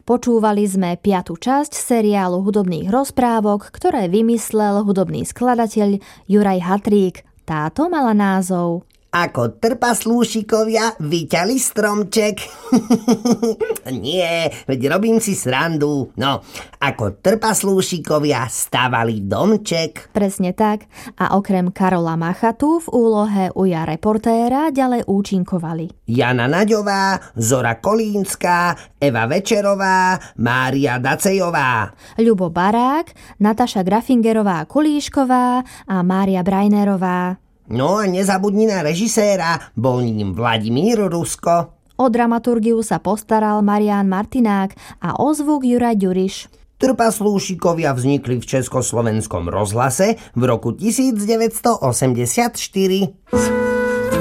Počúvali sme 5. časť seriálu hudobných rozprávok, ktoré vymyslel hudobný skladateľ Juraj Hatrík. Táto mala názov Ako trpaslúšikovia vyťali stromček. Nie, veď robím si srandu. No, ako trpaslúšikovia stavali domček. Presne tak. A okrem Karola Machatu v úlohe Uja reportéra ďalej účinkovali Jana Naďová, Zora Kolínska, Eva Večerová, Mária Dacejová, Ľubo Barák, Nataša Grafingerová-Kulíšková a Mária Brajnerová. No a nezabudni na režiséra, bol ním Vladimír Rusko. O dramaturgiu sa postaral Marián Martinák a o zvuk Juraj Ďuriš. Trpaslúšikovia vznikli v Československom rozhlase v roku 1984.